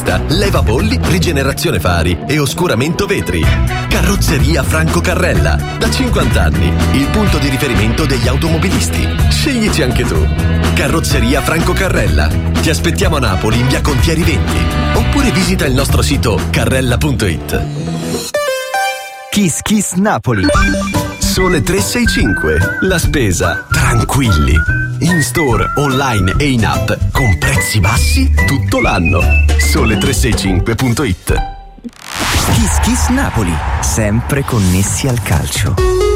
vista, leva bolli, rigenerazione fari e oscuramento vetri. Carrozzeria Franco Carrella, da 50 anni, il punto di riferimento degli automobilisti. Sceglici anche tu. Carrozzeria Franco Carrella. Ti aspettiamo a Napoli in via Contieri 20 oppure visita il nostro sito carrella.it. Kiss Kiss Napoli. Sole 365. La spesa tranquilli. In store, online e in app con prezzi bassi tutto l'anno. Sole365.it. Kiss Kiss Napoli, sempre connessi al calcio.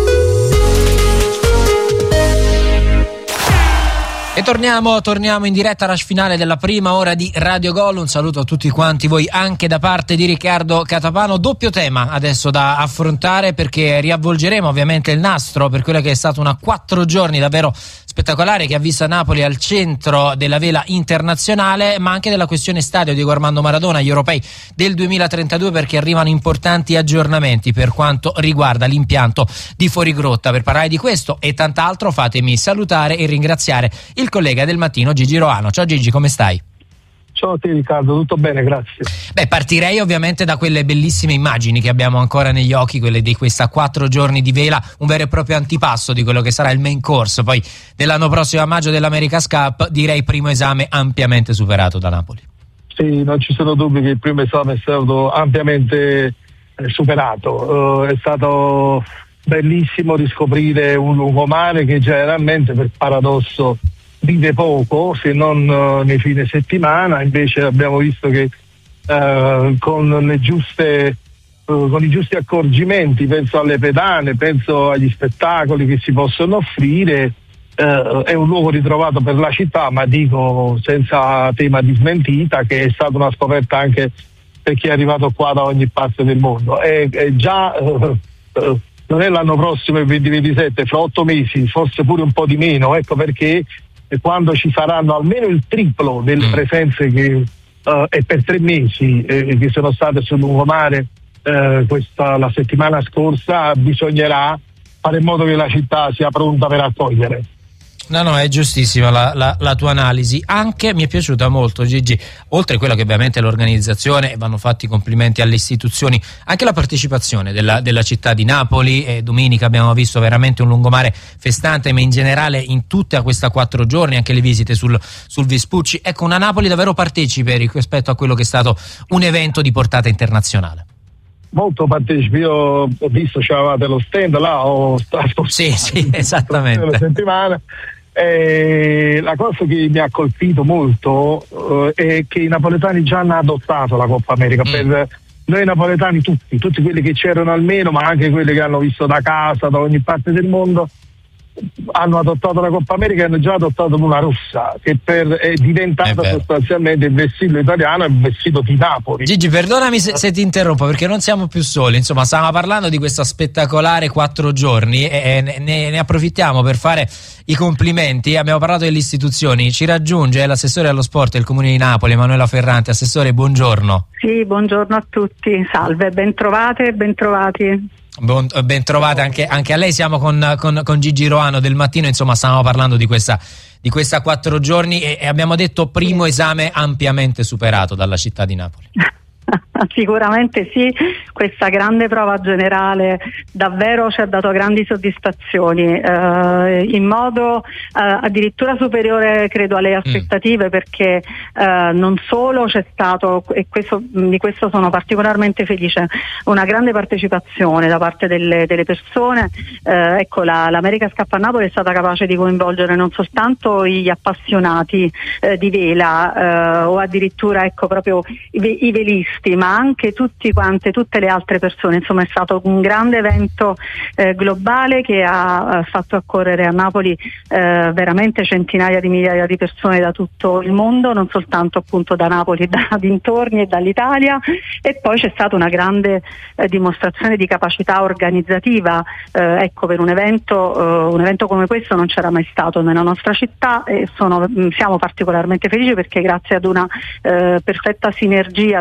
E torniamo in diretta alla finale della prima ora di Radio Gol. Un saluto a tutti quanti voi anche da parte di Riccardo Catapano. Doppio tema adesso da affrontare, perché riavvolgeremo ovviamente il nastro per quella che è stata una 4 giorni davvero spettacolare che ha visto Napoli al centro della vela internazionale, ma anche della questione stadio Diego Armando Maradona, gli europei del 2032, perché arrivano importanti aggiornamenti per quanto riguarda l'impianto di Fuorigrotta. Per parlare di questo e tant'altro fatemi salutare e ringraziare il collega del mattino Gigi Roano. Ciao Gigi, come stai? Ciao a te Riccardo, tutto bene, grazie. Partirei ovviamente da quelle bellissime immagini che abbiamo ancora negli occhi, quelle di questa 4 giorni di vela, un vero e proprio antipasto di quello che sarà il main course poi dell'anno prossimo a maggio dell'America's Cup. Direi primo esame ampiamente superato da Napoli. Sì, non ci sono dubbi che il primo esame è stato ampiamente superato. È stato bellissimo riscoprire un lungomare che generalmente, per paradosso, vive poco, se non nei fine settimana. Invece abbiamo visto che con i giusti accorgimenti, penso alle pedane, penso agli spettacoli che si possono offrire, è un luogo ritrovato per la città, ma dico senza tema di smentita che è stata una scoperta anche per chi è arrivato qua da ogni parte del mondo. È già non è l'anno prossimo il 2027, fra 8 mesi, forse pure un po' di meno, ecco perché quando ci saranno almeno il triplo delle presenze che è per 3 mesi che sono state sul lungomare la settimana scorsa, bisognerà fare in modo che la città sia pronta per accogliere. No, è giustissima la tua analisi. Anche mi è piaciuta molto, Gigi, oltre a quello che ovviamente è l'organizzazione, vanno fatti i complimenti alle istituzioni, anche la partecipazione della città di Napoli. Domenica abbiamo visto veramente un lungomare festante, ma in generale in tutta questa 4 giorni, anche le visite sul Vespucci. Ecco, una Napoli davvero partecipe rispetto a quello che è stato un evento di portata internazionale. Molto partecipi, io ho visto c'avevate lo stand là, ho stato sì, esattamente una settimana. La cosa che mi ha colpito molto è che i napoletani già hanno adottato la Coppa America. Per noi napoletani, tutti quelli che c'erano almeno, ma anche quelli che hanno visto da casa, da ogni parte del mondo, hanno adottato la Coppa America e hanno già adottato una russa che è diventata sostanzialmente il vestito italiano e il vestito di Napoli. Gigi, perdonami se ti interrompo, perché non siamo più soli, insomma stavamo parlando di questa spettacolare 4 giorni e ne approfittiamo per fare i complimenti. Abbiamo parlato delle istituzioni, ci raggiunge l'assessore allo sport del Comune di Napoli, Emanuela Ferrante. Assessore, buongiorno. Sì, buongiorno a tutti, salve, bentrovate e bentrovati. Ben trovate anche a lei. Siamo con Gigi Roano del mattino, insomma stavamo parlando di questa 4 giorni e abbiamo detto primo esame ampiamente superato dalla città di Napoli. Sicuramente sì, questa grande prova generale davvero ci ha dato grandi soddisfazioni, in modo addirittura superiore credo alle aspettative, perché non solo c'è stato, e di questo sono particolarmente felice, una grande partecipazione da parte delle persone. Ecco, l'America's Cup a Napoli è stata capace di coinvolgere non soltanto gli appassionati di vela o addirittura proprio i velisti, ma anche tutte le altre persone. Insomma, è stato un grande evento globale che ha fatto accorrere a Napoli veramente centinaia di migliaia di persone da tutto il mondo, non soltanto appunto da Napoli, da dintorni e dall'Italia. E poi c'è stata una grande dimostrazione di capacità organizzativa, ecco, per un evento come questo non c'era mai stato nella nostra città, e siamo particolarmente felici perché grazie ad una perfetta sinergia tra istituzioni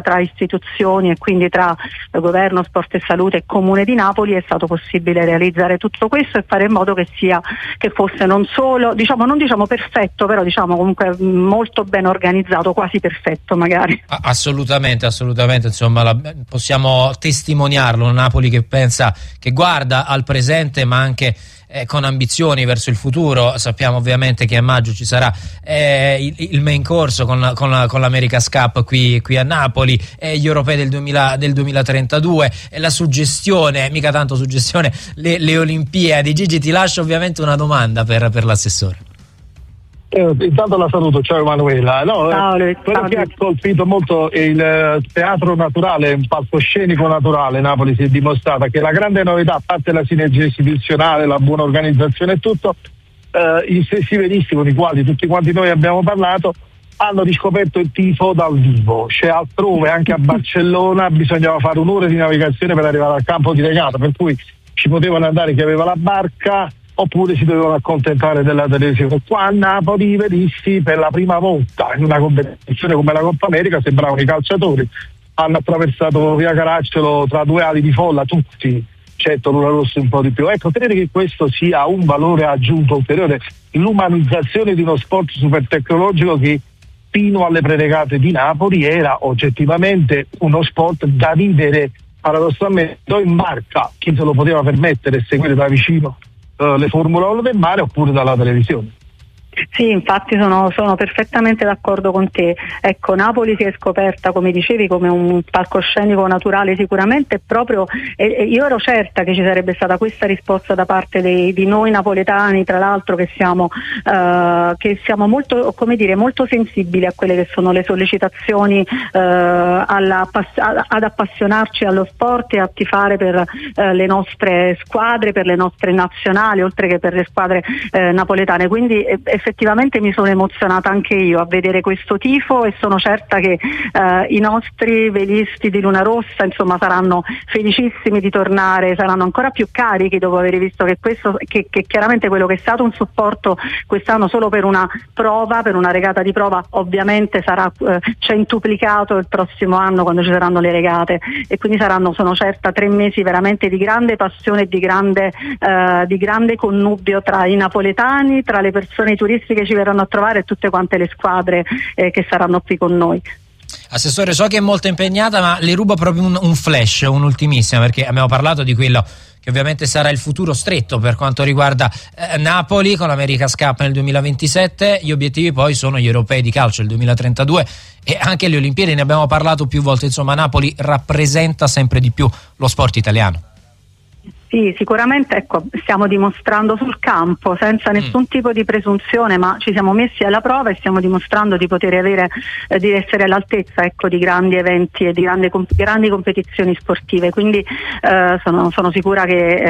istituzioni e quindi tra governo, sport e salute e comune di Napoli è stato possibile realizzare tutto questo e fare in modo che fosse non solo, non diciamo perfetto, però diciamo comunque molto ben organizzato, quasi perfetto magari. Assolutamente, insomma possiamo testimoniarlo, Napoli che pensa, che guarda al presente ma anche con ambizioni verso il futuro. Sappiamo ovviamente che a maggio ci sarà il main corso con l'America's Cup qui a Napoli, gli europei del 2032, la suggestione, mica tanto suggestione, le Olimpiadi. Gigi, ti lascio ovviamente una domanda per l'assessore. Intanto la saluto, ciao Emanuela. Quello che ha colpito molto il teatro naturale, un palcoscenico naturale. Napoli si è dimostrata che la grande novità, a parte la sinergia istituzionale, la buona organizzazione e tutto, gli stessi velisti con i quali tutti quanti noi abbiamo parlato hanno riscoperto il tifo dal vivo. Cioè altrove, anche a Barcellona, bisognava fare un'ora di navigazione per arrivare al campo di regata, per cui ci potevano andare chi aveva la barca oppure si dovevano accontentare della televisione. Qua a Napoli i velisti per la prima volta in una competizione come la Coppa America sembravano i calciatori, hanno attraversato via Caracciolo tra due ali di folla tutti, certo Luna Rosso un po' di più. Ecco, credo che questo sia un valore aggiunto ulteriore, l'umanizzazione di uno sport super tecnologico che fino alle preregate di Napoli era oggettivamente uno sport da vivere paradossalmente in barca, chi se lo poteva permettere e seguire da vicino le Formula 1 del mare oppure dalla televisione. Sì, infatti sono perfettamente d'accordo con te. Ecco, Napoli si è scoperta, come dicevi, come un palcoscenico naturale sicuramente, proprio io ero certa che ci sarebbe stata questa risposta da parte di noi napoletani, tra l'altro che siamo molto, come dire, molto sensibili a quelle che sono le sollecitazioni ad appassionarci allo sport e a tifare per le nostre squadre, per le nostre nazionali, oltre che per le squadre napoletane. Quindi effettivamente mi sono emozionata anche io a vedere questo tifo e sono certa che i nostri velisti di Luna Rossa insomma saranno felicissimi di tornare, saranno ancora più carichi dopo aver visto che chiaramente quello che è stato un supporto quest'anno solo per una prova, per una regata di prova, ovviamente sarà centuplicato il prossimo anno quando ci saranno le regate, e quindi saranno, sono certa, 3 mesi veramente di grande passione e di grande connubio tra i napoletani, tra le persone, i turisti che ci verranno a trovare e tutte quante le squadre che saranno qui con noi. Assessore, so che è molto impegnata, ma le rubo proprio un flash, un'ultimissima, perché abbiamo parlato di quello che ovviamente sarà il futuro stretto per quanto riguarda Napoli con l'America's Cup nel 2027. Gli obiettivi poi sono gli europei di calcio il 2032 e anche le Olimpiadi, ne abbiamo parlato più volte. Insomma, Napoli rappresenta sempre di più lo sport italiano. Sì, sicuramente, ecco, stiamo dimostrando sul campo senza nessun tipo di presunzione, ma ci siamo messi alla prova e stiamo dimostrando di poter avere, di essere all'altezza, ecco, di grandi eventi e di grandi competizioni sportive. Quindi sono sicura che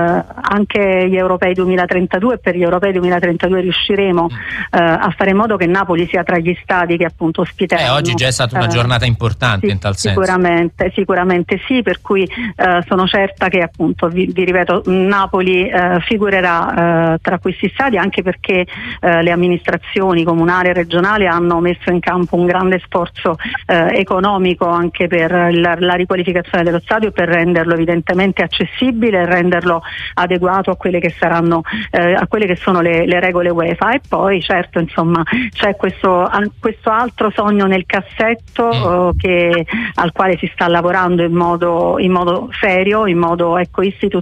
anche gli europei 2032 e per gli europei 2032 riusciremo a fare in modo che Napoli sia tra gli stadi che appunto ospiteranno. Oggi già è stata una giornata importante, sì, in tal senso. Sicuramente sì, per cui sono certa che appunto vi ripeto, Napoli figurerà tra questi stadi, anche perché le amministrazioni comunali e regionali hanno messo in campo un grande sforzo economico anche per la riqualificazione dello stadio, per renderlo evidentemente accessibile e renderlo adeguato a quelle che saranno a quelle che sono le regole UEFA. E poi certo, insomma, c'è questo altro sogno nel cassetto al quale si sta lavorando in modo serio, in modo istituzionale.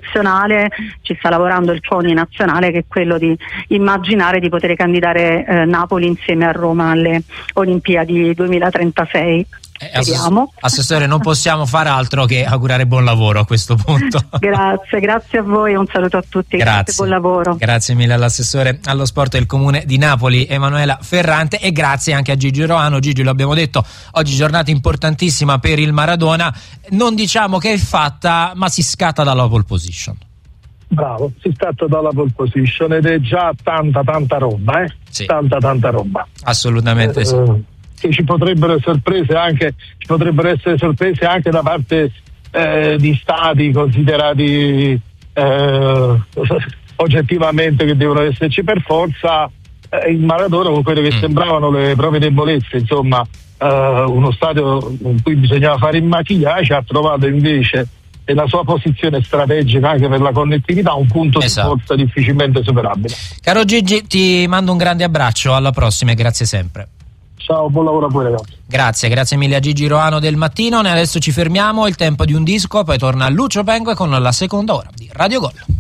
Ci sta lavorando il CONI nazionale, che è quello di immaginare di poter candidare Napoli insieme a Roma alle Olimpiadi 2036. Assessore, non possiamo fare altro che augurare buon lavoro a questo punto. Grazie a voi, un saluto a tutti. Grazie, buon lavoro. Grazie mille all'assessore allo sport del Comune di Napoli, Emanuela Ferrante, e grazie anche a Gigi Roano. Gigi, lo abbiamo detto, oggi giornata importantissima per il Maradona, non diciamo che è fatta, ma si scatta dalla pole position. Bravo, si scatta dalla pole position ed è già tanta roba, Sì. Tanta roba. Assolutamente sì. Che ci potrebbero essere sorprese anche da parte di stati considerati oggettivamente che devono esserci per forza, il Maradona, con quelle che sembravano le proprie debolezze, insomma, uno stadio in cui bisognava fare il maquillage, ha trovato invece nella sua posizione strategica anche per la connettività un punto di forza difficilmente superabile. Caro Gigi, ti mando un grande abbraccio, alla prossima e grazie sempre. Ciao, buon lavoro a voi ragazzi. Grazie mille a Gigi Roano del Mattino. Adesso ci fermiamo, il tempo di un disco, poi torna Lucio Bengue con la seconda ora di Radio Gol.